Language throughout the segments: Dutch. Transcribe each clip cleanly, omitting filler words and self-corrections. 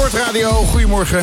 Sportradio, goedemorgen.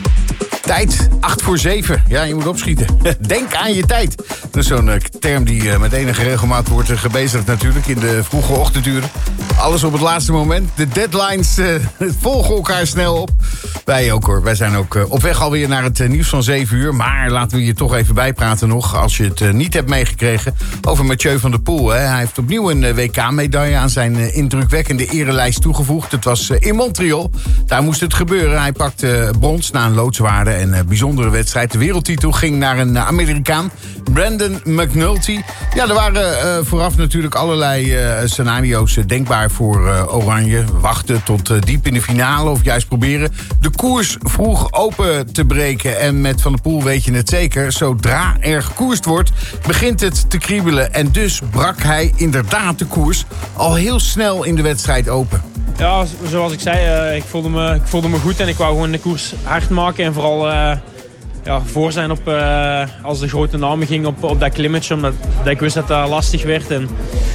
Tijd, 7:08. Ja, je moet opschieten. Denk aan je tijd. Dat is zo'n term die met enige regelmaat wordt gebezigd natuurlijk in de vroege ochtenduren. Alles op het laatste moment. De deadlines volgen elkaar snel op. Wij ook hoor. Wij zijn ook op weg alweer naar het nieuws van 7 uur. Maar laten we je toch even bijpraten nog, als je het niet hebt meegekregen, over Mathieu van der Poel. Hè. Hij heeft opnieuw een WK-medaille aan zijn indrukwekkende erelijst toegevoegd. Het was in Montreal. Daar moest het gebeuren. Hij pakte brons na een loodzware en bijzondere wedstrijd. De wereldtitel ging naar een Amerikaan, Brandon McNulty. Ja, er waren vooraf natuurlijk allerlei scenario's denkbaar voor Oranje. Wachten tot diep in de finale of juist proberen de koers vroeg open te breken. En met Van der Poel weet je het zeker. Zodra er gekoerst wordt, begint het te kriebelen. En dus brak hij inderdaad de koers al heel snel in de wedstrijd open. Ja, zoals ik zei, ik voelde me goed en ik wou gewoon de koers hard maken. En vooral voor zijn op, als de grote namen ging op dat klimmetje. Omdat ik wist dat dat lastig werd. En,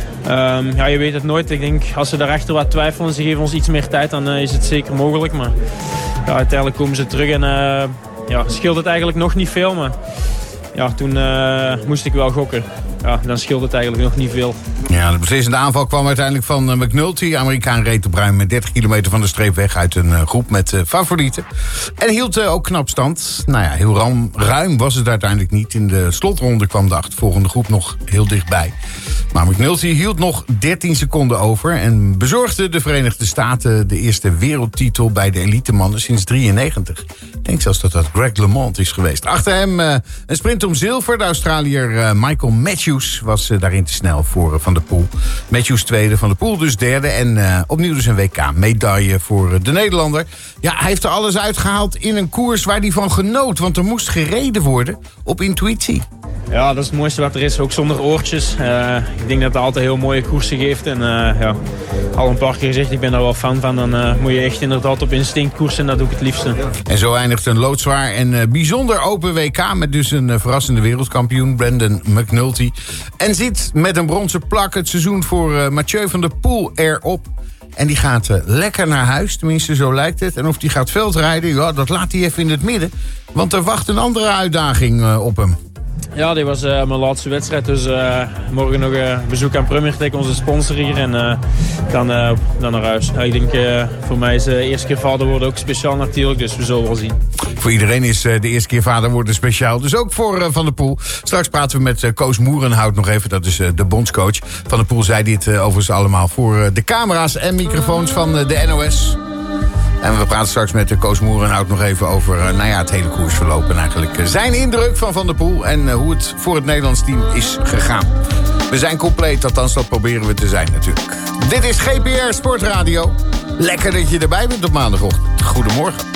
je weet het nooit. Ik denk, als ze daarachter wat twijfelen en ze geven ons iets meer tijd, dan is het zeker mogelijk. Maar ja, uiteindelijk komen ze terug en scheelt het eigenlijk nog niet veel. Maar ja, toen moest ik wel gokken. Ja, dan scheelt het eigenlijk nog niet veel. Ja, de beslissende aanval kwam uiteindelijk van McNulty. De Amerikaan reed op ruim 30 kilometer van de streep weg uit een groep met favorieten. En hield ook knap stand. Nou ja, heel ruim was het uiteindelijk niet. In de slotronde kwam de achtervolgende groep nog heel dichtbij. Maar McNulty hield nog 13 seconden over en bezorgde de Verenigde Staten de eerste wereldtitel bij de elitemannen sinds 1993. Ik denk zelfs dat Greg LeMond is geweest. Achter hem een sprint om zilver. De Australiër Michael Matthews was daarin te snel voor Van der Poel. Matthews tweede, Van der Poel dus derde. En opnieuw dus een WK-medaille voor de Nederlander. Ja, hij heeft er alles uitgehaald in een koers waar hij van genoot. Want er moest gereden worden op intuïtie. Ja, dat is het mooiste wat er is. Ook zonder oortjes. Ik denk dat het altijd heel mooie koersen geeft. En al een paar keer gezegd, ik ben daar wel fan van. Dan moet je echt inderdaad op instinct koersen. En dat doe ik het liefste. En zo eindigt een loodzwaar en bijzonder open WK. Met dus een verrassende wereldkampioen, Brandon McNulty. En zit met een bronzen plak het seizoen voor Mathieu van der Poel erop. En die gaat lekker naar huis, tenminste zo lijkt het. En of die gaat veldrijden, ja, dat laat hij even in het midden. Want er wacht een andere uitdaging op hem. Ja, dit was mijn laatste wedstrijd. Dus morgen nog een bezoek aan Premier Tech, onze sponsor hier. En dan naar huis. Ik denk, voor mij is de eerste keer vader worden ook speciaal natuurlijk. Dus we zullen wel zien. Voor iedereen is de eerste keer vader worden speciaal. Dus ook voor Van der Poel. Straks praten we met Koos Moerenhout nog even. Dat is de bondscoach. Van der Poel zei dit overigens allemaal voor de camera's en microfoons van de NOS. En we praten straks met Koos Moerenhout nog even over het hele koersverloop. En eigenlijk zijn indruk van der Poel en hoe het voor het Nederlands team is gegaan. We zijn compleet, althans dat proberen we te zijn natuurlijk. Dit is GPR Sportradio. Lekker dat je erbij bent op maandagochtend. Goedemorgen.